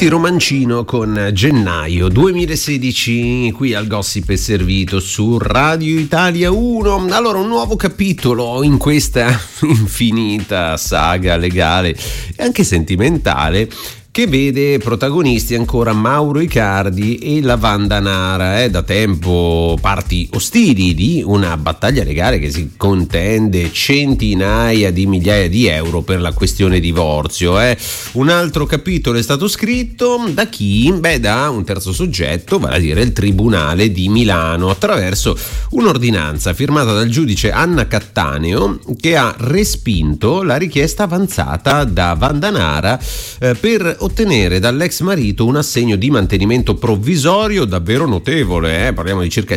Senti Romancino con Gennaio 2016, qui al Gossip è servito su Radio Italia 1. Allora, un nuovo capitolo in questa infinita saga legale e anche sentimentale che vede protagonisti ancora Mauro Icardi e la Wanda Nara. Da tempo parti ostili di una battaglia legale che si contende centinaia di migliaia di euro per la questione divorzio. Un altro capitolo è stato scritto da chi? Da un terzo soggetto, vale a dire il Tribunale di Milano, attraverso un'ordinanza firmata dal giudice Anna Cattaneo, che ha respinto la richiesta avanzata da Wanda Nara per ottenere dall'ex marito un assegno di mantenimento provvisorio davvero notevole. Parliamo di circa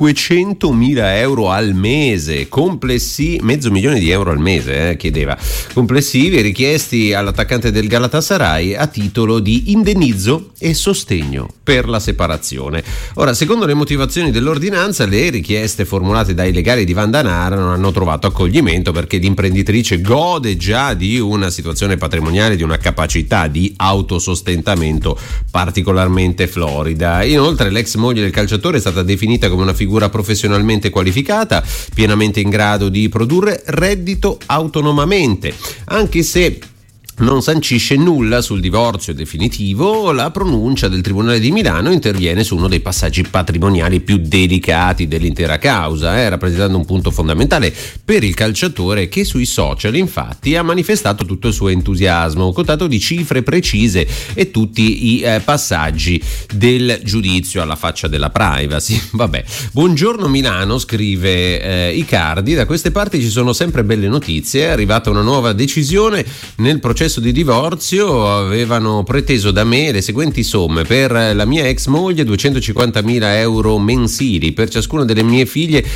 500.000 euro al mese, complessivi, $500.000 al mese, chiedeva, complessivi, richiesti all'attaccante del Galatasaray a titolo di indennizzo e sostegno per la separazione. Ora, secondo le motivazioni dell'ordinanza, le richieste formulate dai legali di Wanda Nara non hanno trovato accoglimento perché l'imprenditrice gode già di una situazione patrimoniale, di una capacità di autosostentamento particolarmente florida. Inoltre, l'ex moglie del calciatore è stata definita come una figura professionalmente qualificata, pienamente in grado di produrre reddito autonomamente, anche se non sancisce nulla sul divorzio definitivo. La pronuncia del Tribunale di Milano interviene su uno dei passaggi patrimoniali più delicati dell'intera causa, rappresentando un punto fondamentale per il calciatore, che sui social infatti ha manifestato tutto il suo entusiasmo, contato di cifre precise e tutti i passaggi del giudizio alla faccia della privacy. Vabbè, buongiorno Milano, scrive Icardi, da queste parti ci sono sempre belle notizie, è arrivata una nuova decisione nel processo di divorzio. Avevano preteso da me le seguenti somme: per la mia ex moglie 250.000 euro mensili, per ciascuna delle mie figlie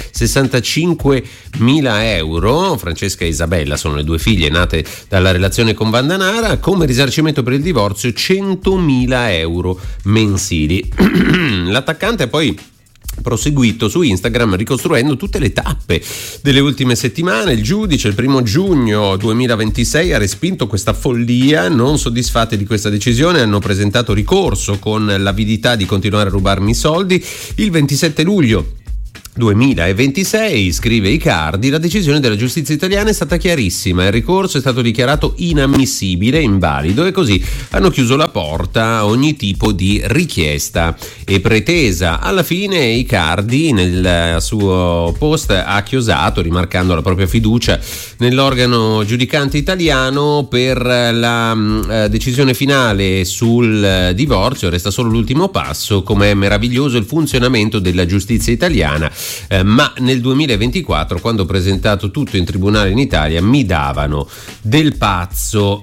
65.000 euro, Francesca e Isabella sono le due figlie nate dalla relazione con Wanda Nara, come risarcimento per il divorzio 100.000 euro mensili. L'attaccante ha poi proseguito su Instagram ricostruendo tutte le tappe delle ultime settimane. Il giudice il 1 giugno 2026 ha respinto questa follia. Non soddisfatti di questa decisione hanno presentato ricorso con l'avidità di continuare a rubarmi i soldi. Il 27 luglio 2026, scrive Icardi, la decisione della giustizia italiana è stata chiarissima, il ricorso è stato dichiarato inammissibile, invalido, e così hanno chiuso la porta a ogni tipo di richiesta e pretesa. Alla fine Icardi nel suo post ha chiosato, rimarcando la propria fiducia nell'organo giudicante italiano per la decisione finale sul divorzio. Resta solo l'ultimo passo: com'è meraviglioso il funzionamento della giustizia italiana. Ma nel 2024, quando ho presentato tutto in tribunale in Italia, mi davano del pazzo.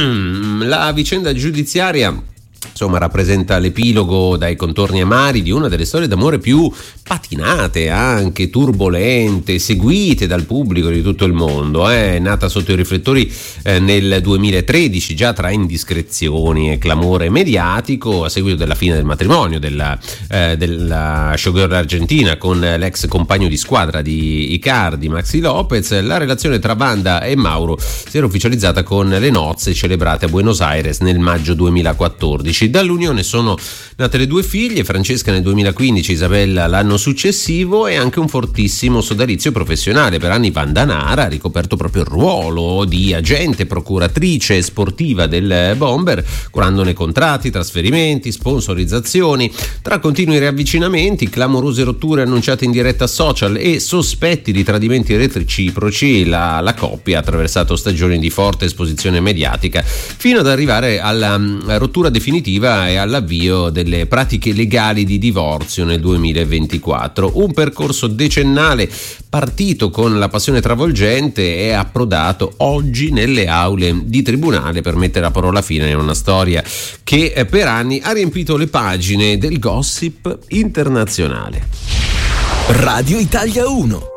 La vicenda giudiziaria rappresenta l'epilogo dai contorni amari di una delle storie d'amore più patinate, anche turbolente, seguite dal pubblico di tutto il mondo. È nata sotto i riflettori nel 2013, già tra indiscrezioni e clamore mediatico, a seguito della fine del matrimonio della showgirl argentina con l'ex compagno di squadra di Icardi, Maxi Lopez. La relazione tra Wanda e Mauro si era ufficializzata con le nozze celebrate a Buenos Aires nel maggio 2014. Dall'unione sono nate le due figlie, Francesca nel 2015, Isabella l'anno successivo, e anche un fortissimo sodalizio professionale. Per anni Wanda Nara ha ricoperto proprio il ruolo di agente procuratrice sportiva del Bomber, curandone contratti, trasferimenti, sponsorizzazioni. Tra continui riavvicinamenti, clamorose rotture annunciate in diretta social e sospetti di tradimenti reciproci, la coppia ha attraversato stagioni di forte esposizione mediatica fino ad arrivare alla rottura definitiva e all'avvio delle pratiche legali di divorzio nel 2024. Un percorso decennale partito con la passione travolgente è approdato oggi nelle aule di tribunale per mettere la parola fine a una storia che per anni ha riempito le pagine del gossip internazionale. Radio Italia 1.